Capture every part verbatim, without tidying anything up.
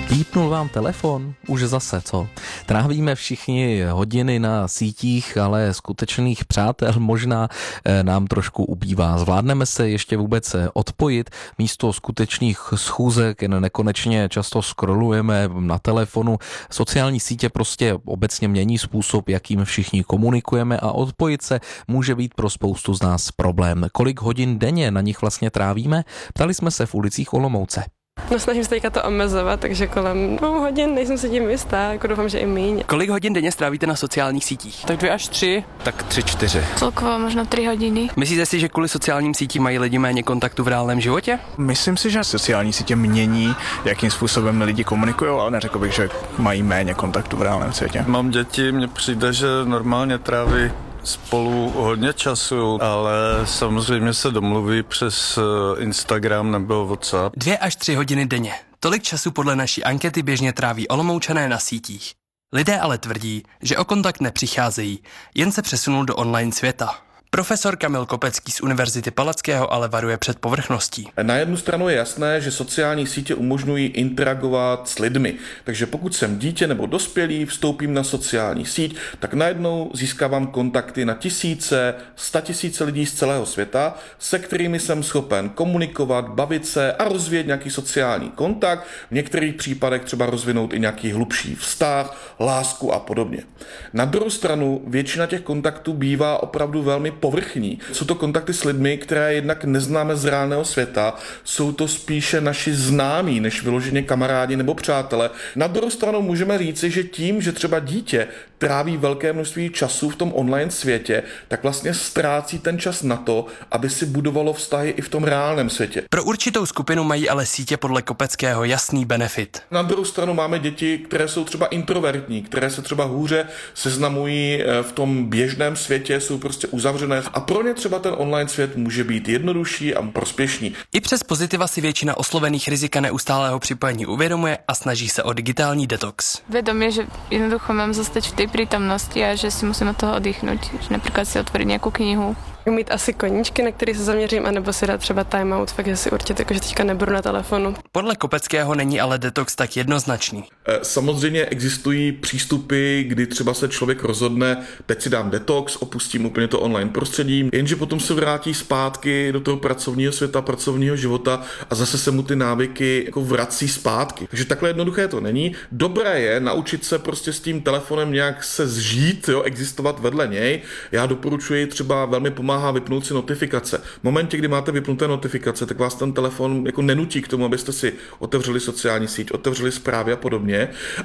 Pípnul vám telefon? Už zase, co? Trávíme všichni hodiny na sítích, ale skutečných přátel možná nám trošku ubývá. Zvládneme se ještě vůbec odpojit? Místo skutečných schůzek nekonečně často scrollujeme na telefonu. Sociální sítě prostě obecně mění způsob, jakým všichni komunikujeme a odpojit se může být pro spoustu z nás problém. Kolik hodin denně na nich vlastně trávíme? Ptali jsme se v ulicích Olomouce. No snažím se teďka to omezovat, takže kolem dvou hodin, nejsem si tím jistá, jako doufám, že i míň. Kolik hodin denně strávíte na sociálních sítích? Tak dvě až tři. Tak tři, čtyři. Celkovo možno tři hodiny. Myslíte si, že kvůli sociálním sítím mají lidi méně kontaktu v reálném životě? Myslím si, že sociální sítě mění, jakým způsobem lidi komunikují, ale neřekl bych, že mají méně kontaktu v reálném světě. Mám děti, mně přijde, že normálně tráví spolu hodně času, ale samozřejmě se domluví přes Instagram nebo WhatsApp. Dvě až tři hodiny denně. Tolik času podle naší ankety běžně tráví Olomoučané na sítích. Lidé ale tvrdí, že o kontakt nepřicházejí, jen se přesunou do online světa. Profesor Kamil Kopecký z Univerzity Palackého ale varuje před povrchností. Na jednu stranu je jasné, že sociální sítě umožňují interagovat s lidmi. Takže pokud jsem dítě nebo dospělý, vstoupím na sociální síť, tak najednou získávám kontakty na tisíce, statisíce lidí z celého světa, se kterými jsem schopen komunikovat, bavit se a rozvíjet nějaký sociální kontakt, v některých případech třeba rozvinout i nějaký hlubší vztah, lásku a podobně. Na druhou stranu většina těch kontaktů bývá opravdu velmi povrchní. Jsou to kontakty s lidmi, které jednak neznáme z reálného světa, jsou to spíše naši známí, než vyloženě kamarádi nebo přátelé. Na druhou stranu můžeme říci, že tím, že třeba dítě tráví velké množství času v tom online světě, tak vlastně ztrácí ten čas na to, aby si budovalo vztahy i v tom reálném světě. Pro určitou skupinu mají ale sítě podle Kopeckého jasný benefit. Na druhou stranu máme děti, které jsou třeba introvertní, které se třeba hůře seznamují v tom běžném světě, jsou prostě uzavřené a pro ně třeba ten online svět může být jednodušší a prospěšný. I přes pozitiva si většina oslovených rizika neustálého připojení uvědomuje a snaží se o digitální detox. Vedomie, že jednoducho mám zostať v tej prítomnosti a že si musím od toho oddychnúť, že napríklad si otvoriť nejakú knihu. Mít asi koníčky, na který se zaměřím, anebo si dát třeba timeout, fakt si určitě, že teďka nebudu na telefonu. Podle Kopeckého není ale detox tak jednoznačný. Samozřejmě existují přístupy, kdy třeba se člověk rozhodne, teď si dám detox, opustím úplně to online prostředí, jenže potom se vrátí zpátky do toho pracovního světa, pracovního života a zase se mu ty návyky jako vrací zpátky. Takže takhle jednoduché to není. Dobré je naučit se prostě s tím telefonem nějak se zžít, jo, existovat vedle něj. Já doporučuji třeba velmi pomáhat vypnout si notifikace. V momentě, kdy máte vypnuté notifikace, tak vás ten telefon jako nenutí k tomu, abyste si otevřeli sociální síť, otevřeli zprávy a podobně.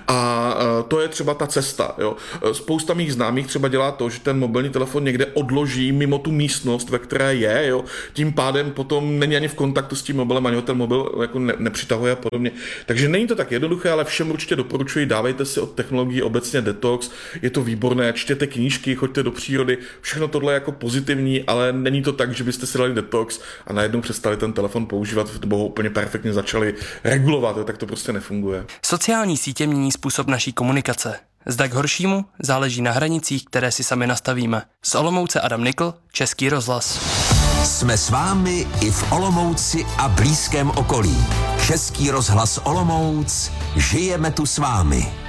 A to je třeba ta cesta. Jo. Spousta mých známých třeba dělá to, že ten mobilní telefon někde odloží mimo tu místnost, ve které je. Jo. Tím pádem potom není ani v kontaktu s tím mobilem, ani ho ten mobil jako ne, nepřitahuje a podobně. Takže není to tak jednoduché, ale všem určitě doporučuji, dávejte si od technologií obecně detox. Je to výborné, čtěte knížky, choďte do přírody. Všechno tohle je jako pozitivní, ale není to tak, že byste si dali detox a najednou přestali ten telefon používat nebo ho úplně perfektně začali regulovat, tak to prostě nefunguje. Sociální sítě mění způsob naší komunikace. Zda k horšímu záleží na hranicích, které si sami nastavíme. Z Olomouce Adam Nikl, Český rozhlas. Jsme s vámi i v Olomouci a blízkém okolí. Český rozhlas Olomouc, žijeme tu s vámi.